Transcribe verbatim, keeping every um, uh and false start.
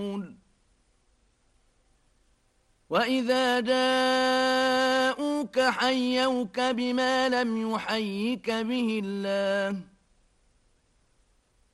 وإذا جاءوك حيوك بما لم يحيك به الله